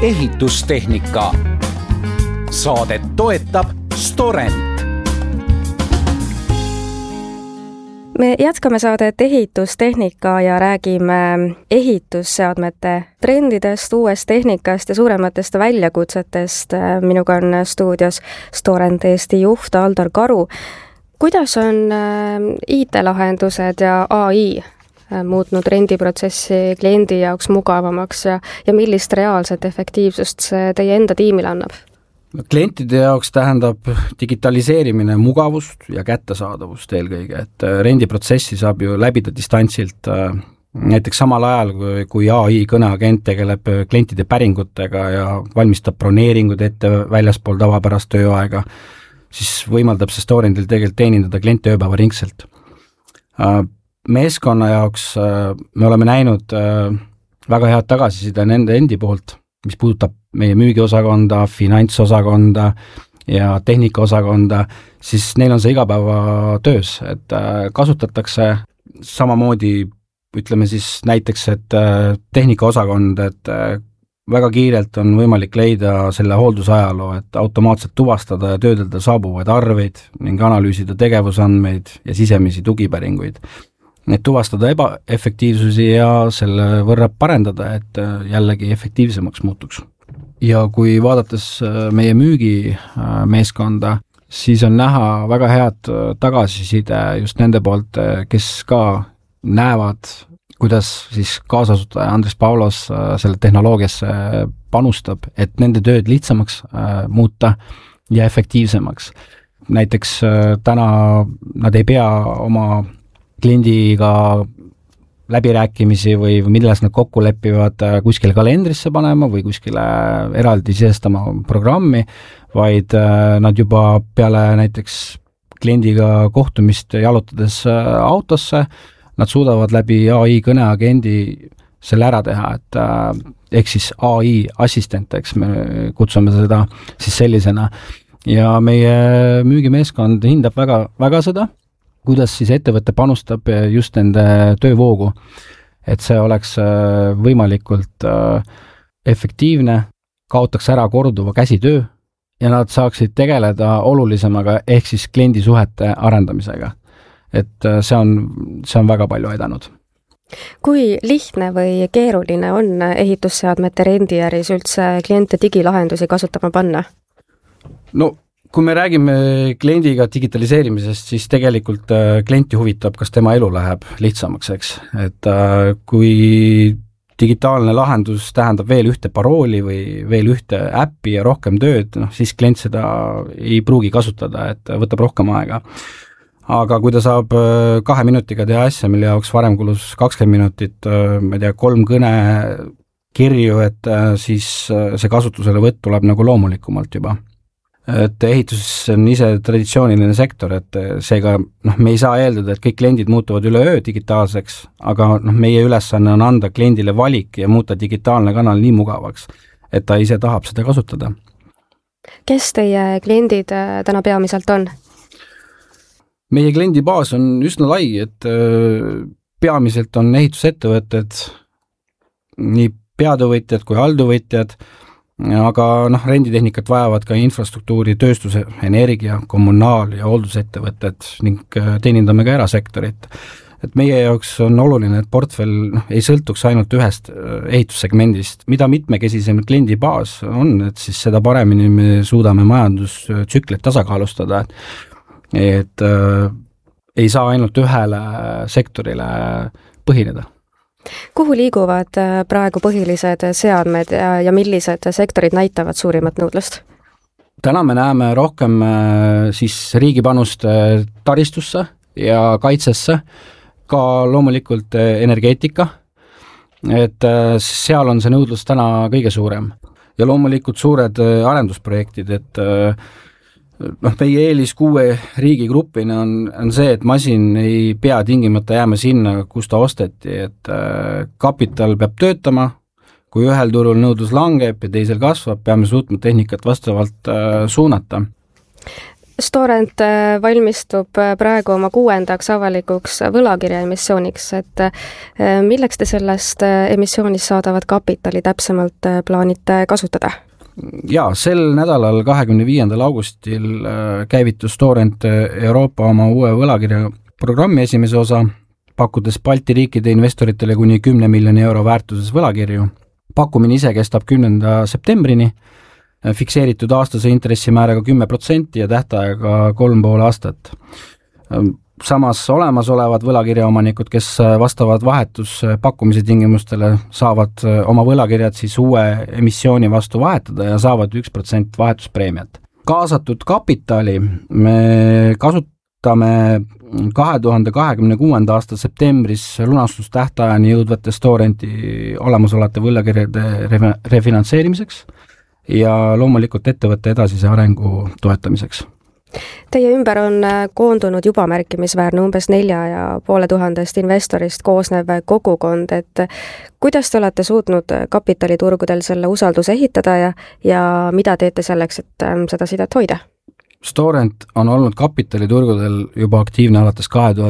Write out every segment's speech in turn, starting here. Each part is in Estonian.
ehitustehnika. Saadet toetab Storent. Me jätkame saadet ehitustehnika ja räägime ehitusseadmete trendidest, uuest tehnikast ja suurematest väljakutsetest. Minuga on stuudios Storent Eesti juht Aldar Karu. Kuidas on IT-lahendused ja AI muutnud rendiprotsessi kliendi jaoks mugavamaks ja millist reaalset efektiivsust see teie enda tiimile annab? Klientide jaoks tähendab digitaliseerimine mugavust ja kättesaadavust eelkõige, et rendiprotsessi saab ju läbida distantsilt näiteks samal ajal, kui AI kõneagent tegeleb klientide päringutega ja valmistab broneeringud ette väljaspool tavapärast tööaega, siis võimaldab see Storentil tegelikult teenindada kliente ööpäeva ringselt. Meeskonna jaoks me oleme näinud väga head tagasiside nende endi poolt, mis puudutab meie müügiosakonda, finantsosakonda ja tehnikaosakonda, siis neil on see igapäeva töös, et kasutatakse samamoodi, ütleme siis näiteks, et tehnikaosakond, et väga kiirelt on võimalik leida selle hooldusajaloo, et automaatselt tuvastada ja töödelda saabuvaid arveid ning analüüsida tegevusandmeid ja sisemisi tugipäringuid. Need tuvastada ebaefektiivsusi ja selle võrra parendada, et jällegi efektiivsemaks muutuks. Ja kui vaadates meie müügimeeskonda, siis on näha väga head tagasiside just nende poolt, kes ka näevad, kuidas siis kaasasutaja Andres Pavlos selle tehnoloogiasse panustab, et nende tööd lihtsamaks muuta ja efektiivsemaks. Näiteks täna nad ei pea oma kliendiga läbirääkimisi või milles nad kokku lepivad kuskile kalendrisse panema või kuskile eraldi sisestama programmi, vaid nad juba peale näiteks kliendiga kohtumist jalutades autosse, nad suudavad läbi AI kõneagendi selle ära teha, et ehk siis AI assistent, eks me kutsume seda siis sellisena. Ja meie müügimeeskond hindab väga seda, kuidas siis ettevõte panustab just nende töövoogu, et see oleks võimalikult efektiivne, kaotaks ära korduva käsitöö ja nad saaksid tegeleda olulisemaga ehk siis kliendisuhete arendamisega. Et see on väga palju aidanud. Kui lihtne või keeruline on ehitusseadmete rendiäris üldse kliente digilahendusi kasutama panna? No, kui me räägime kliendiga digitaliseerimisest, siis tegelikult klienti huvitab, kas tema elu läheb lihtsamaks, eks. Et kui digitaalne lahendus tähendab veel ühte parooli või veel ühte äppi ja rohkem tööd, siis klient seda ei pruugi kasutada, et võtab rohkem aega. Aga kui ta saab 2 minutiga teha asja, mille jaoks varem kulus 20 minutit, 3 kõne kirju, et siis see kasutuselevõtt tuleb nagu loomulikumalt juba. Et ehitus on ise traditsiooniline sektor, et seega me ei saa eeldada, et kõik kliendid muutuvad üleöö digitaalseks, aga meie ülesanne on anda kliendile valik ja muuta digitaalne kanal nii mugavaks, et ta ise tahab seda kasutada. Kes teie kliendid täna peamiselt on? Meie kliendibaas on üsna lai, et peamiselt on ehitusettevõtted, nii peatöövõtjad kui halduvõtjad, aga renditehnikat vajavad ka infrastruktuuri, tööstuse, energia, kommunaal- ja hooldusettevõtted ning teenindame ka erasektorit. Et meie jaoks on oluline, et portfell ei sõltuks ainult ühest ehitussegmendist. Mida mitmekesisem kliendibaas on, et siis seda paremini me suudame majandustsüklit tasakaalustada, et ei saa ainult ühele sektorile põhineda. Kuhu liiguvad praegu põhilised seadmed ja millised sektorid näitavad suurimat nõudlust? Täna me näeme rohkem siis riigi panust taristusse ja kaitsesse, ka loomulikult energeetika, et seal on see nõudlus täna kõige suurem. Ja loomulikult suured arendusprojektid, et meie eelis 6 riigigrupina on see, et masin ei pea tingimata jääma sinna, kus ta osteti, et kapital peab töötama, kui ühel turul nõudlus langeb ja teisel kasvab, peame suutma tehnikat vastavalt suunata. Storent valmistub praegu oma 6. avalikuks võlakirjaemissiooniks, et milleks te sellest emissioonist saadavat kapitali täpsemalt plaanite kasutada? Jaa, sel nädalal 25. augustil käivitus Storent Euroopa oma uue võlakirjaprogrammi esimese osa, pakkudes Balti riikide investoritele kuni 10 miljoni euro väärtuses võlakirju. Pakkumine ise kestab 10. septembrini, fikseeritud aastase intressimääraga 10% ja tähtaega 3,5 aastat. Samas olemasolevad võlakirjaomanikud, kes vastavad vahetuspakkumise tingimustele, saavad oma võlakirjad siis uue emissiooni vastu vahetada ja saavad 1% vahetuspreemiat. Kaasatud kapitali me kasutame 2026. aasta septembris lunastustähtajani jõudvate Storenti olemasolevate võlakirjade refinantseerimiseks ja loomulikult ettevõtte edasise arengu toetamiseks. Teie ümber on koondunud juba märkimisväärne umbes 4500 investorist koosnev kogukond, et kuidas te olete suutnud kapitaliturgudel selle usalduse ehitada ja mida teete selleks, et seda sidet hoida? Storent on olnud kapitaliturgudel juba aktiivne alates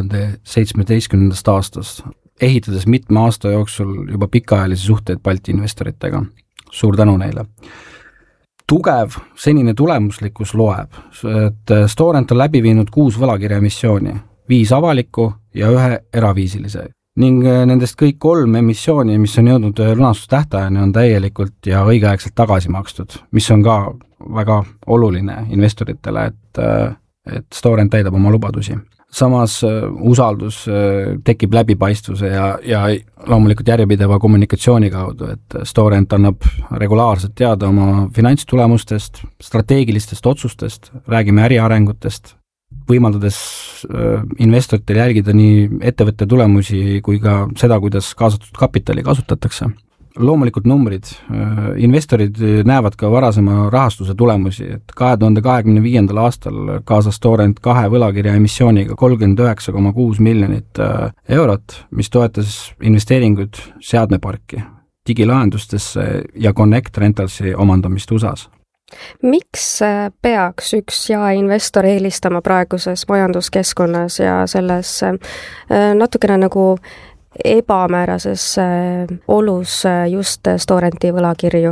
2017. aastast, ehitades mitme aasta jooksul juba pikaajalisi suhteid Balti investoritega. Suur tänu neile! Tugev senine tulemuslikkus loeb, et Storent on läbi viinud 6 võlakirjaemissiooni, 5 avalikku ja 1 eraviisilise. Ning nendest kõik 3 emissiooni, mis on jõudnud lunastustähtajani, on täielikult ja õigeaegselt tagasi makstud, mis on ka väga oluline investoritele, et Storent täidab oma lubadusi. Samas usaldus tekib läbipaistvuse ja loomulikult järjepideva kommunikatsiooni kaudu, et Storent annab regulaarselt teada oma finantstulemustest, strateegilistest otsustest, räägime äriarengutest, võimaldades investoritel jälgida nii ettevõtte tulemusi kui ka seda, kuidas kaasatud kapitali kasutatakse. Loomulikult numbrid, investorid näevad ka varasema rahastuse tulemusi, et 2025. aastal kaasas Storent 2 võlakirja emissiooniga 39,6 miljonit eurot, mis toetas investeeringuid seadmeparki, digilahendustesse ja Connect Rentalsi omandamist USA-s. Miks peaks üks jaeinvestor eelistama praeguses majanduskeskkonnas ja selles natukene nagu ebamäärases olus just Storenti võlakirju?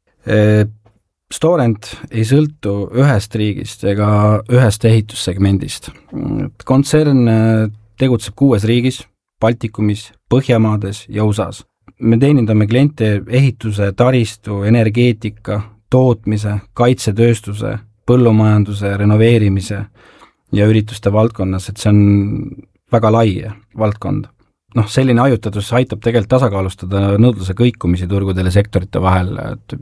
Storent ei sõltu ühest riigist ega ühest ehitussegmendist. Kontsern tegutseb 6 riigis, Baltikumis, Põhjamaades ja USA-s. Me teenindame kliente ehituse, taristu, energeetika, tootmise, kaitsetööstuse, põllumajanduse, renoveerimise ja ürituste valdkonnas, et see on väga lai valdkond. Selline ajutatus aitab tegelikult tasakaalustada nõudluse kõikumisi turgudele sektorite vahel, et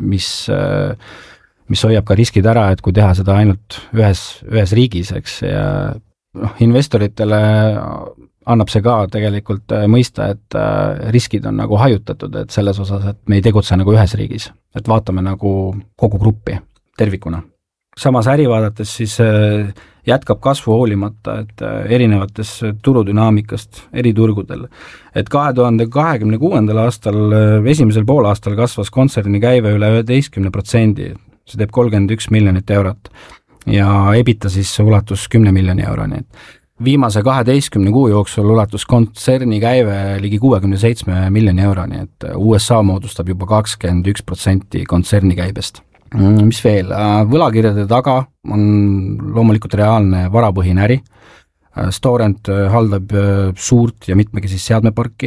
mis hoiab ka riskid ära, et kui teha seda ainult ühes riigis, eks, ja investoritele annab see ka tegelikult mõista, et riskid on nagu hajutatud, et selles osas, et me ei tegutse nagu ühes riigis, et vaatame nagu kogu gruppi tervikuna. Samas äri vaadates siis jätkab kasvu hoolimata, et erinevates turudünaamikast eri turgudel. Et 2026. aastal, esimesel poolaastal kasvas kontserni käive üle 11%, see teeb 31 miljonit eurot ja EBITDA siis ulatus 10 miljoni euroni. Viimase 12 kuu jooksul ulatus kontserni käive ligi 67 miljoni euroni, et USA moodustab juba 21% kontserni käibest. Mis veel? Võlakirjade taga on loomulikult reaalne varapõhine äri. Storent haldab suurt ja mitmekesist seadmeparki,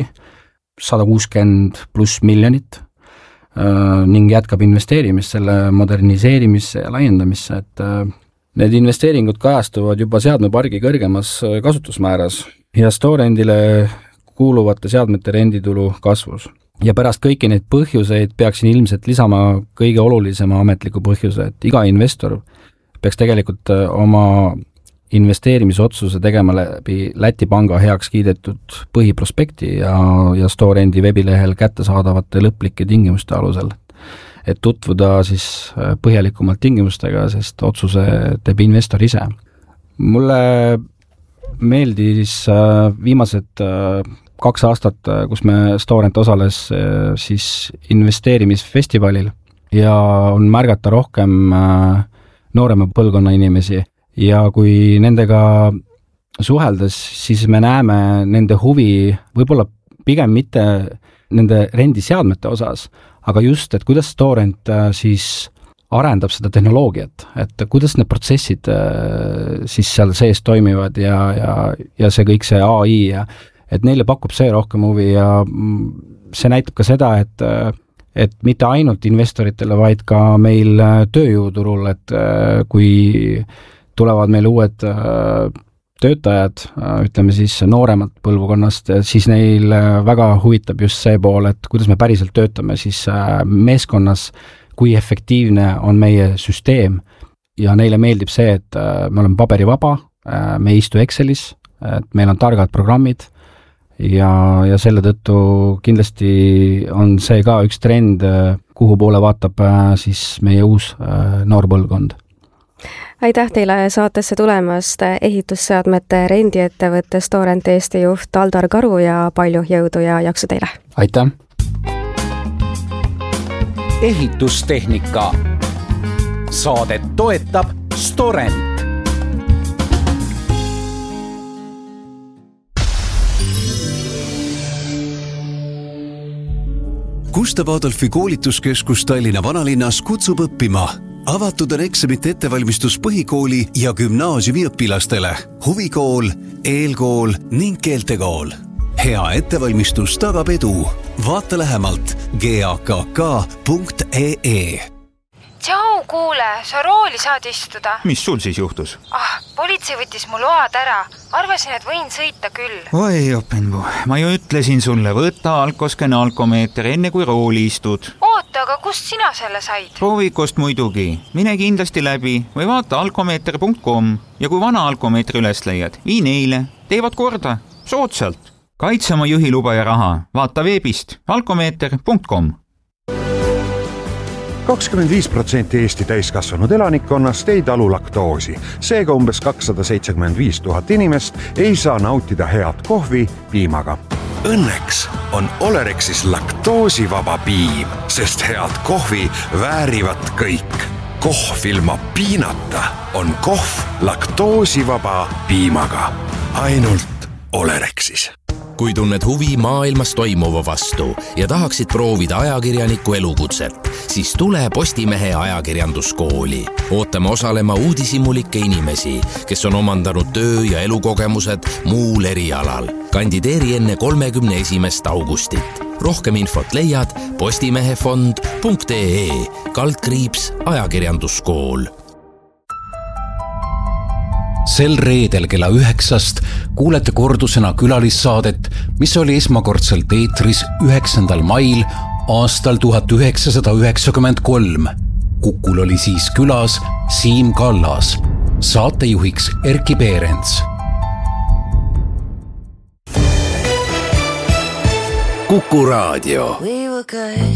160+ miljonit ning jätkab investeerimist selle moderniseerimisse ja laiendamisse, et need investeeringud kajastuvad juba seadmepargi kõrgemas kasutusmääras ja Storendile kuuluvate seadmete renditulu kasvus. Ja pärast kõiki neid põhjuseid peaksin ilmselt lisama kõige olulisema ametliku põhjuse, et iga investor peaks tegelikult oma investeerimisotsuse tegema läbi Läti panga heaks kiidetud põhiprospekti ja Storenti veebilehel kättesaadavate lõplike tingimuste alusel, et tutvuda siis põhjalikumalt tingimustega, sest otsuse teeb investor ise. Mulle meeldis viimased 2 aastat, kus me Storent osales siis investeerimisfestivalil ja on märgata rohkem noorema põlvkonna inimesi ja kui nendega suheldes, siis me näeme nende huvi võib-olla pigem mitte nende rendiseadmete osas, aga just, et kuidas Storent siis arendab seda tehnoloogiat, et kuidas need protsessid siis seal sees toimivad ja see kõik see AI ja et neile pakub see rohkem huvi ja see näitab ka seda, et mitte ainult investoritele, vaid ka meil tööjõuturul, et kui tulevad meil uued töötajad, ütleme siis nooremat põlvkonnast, siis neil väga huvitab just see pool, et kuidas me päriselt töötame siis meeskonnas, kui efektiivne on meie süsteem ja neile meeldib see, et me oleme paberivaba, me ei istu Excelis, et meil on targad programmid ja selle tõttu kindlasti on see ka üks trend, kuhu poole vaatab siis meie uus noor põlvkond. Aitäh teile saatesse tulemast, ehitusseadmete rendiettevõtte Storent Eesti juht Aldar Karu ja palju jõudu ja jaksu teile! Aitäh! Ehitustehnika. Saadet toetab Storent. Gustav Adolfi koolituskeskus Tallinna vanalinnas kutsub õppima. Avatud on eksamite ettevalmistus põhikooli ja gümnaasiumi õpilastele, huvikool, eelkool ning keeltekool. Hea ettevalmistus tagab edu. Vaata lähemalt gakk.ee. Tšau, kuule, sa rooli saad istuda. Mis sul siis juhtus? Politsei võttis mu load ära. Arvasin, et võin sõita küll. Oi, Openbu, ma ju ütlesin sulle, võta alkoskene alkomeeter enne kui rooli istud. Oota, aga kust sina selle said? Proovikost muidugi. Mine kindlasti läbi või vaata alkomeeter.com ja kui vana alkomeetri üles leiad, vii neile. Teevad korda. Soodsalt. Kaitse oma juhiluba ja raha. Vaata veebist alkomeeter.com. 25% Eesti täiskasvanud elanikkonnast ei talu laktoosi. Seega umbes 275 000 inimest ei saa nautida head kohvi piimaga. Õnneks on Olerexis laktoosivaba piim, sest head kohvi väärivad kõik. Kohv ilma piinata on kohv laktoosivaba piimaga. Ainult Olerexis. Kui tunned huvi maailmas toimuva vastu ja tahaksid proovida ajakirjaniku elukutset, siis tule Postimehe ajakirjanduskooli. Ootame osalema uudishimulikke inimesi, kes on omandanud töö- ja elukogemused muul erialal. Kandideeri enne 31. augustit. Rohkem infot leiad postimehefond.ee/ajakirjanduskool. Sel reedel kella 9 kuulete kordusena külalissaadet, mis oli esmakordselt eetris 9. mail aastal 1993. Kukul oli siis külas Siim Kallas, saatejuhiks Erki Peerents. Kuku Raadio. We were good.